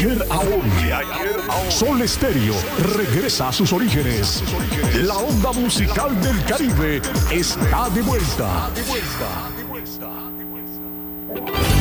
ayer a hoy. Sol Estéreo regresa a sus orígenes. La onda musical del Caribe está de vuelta.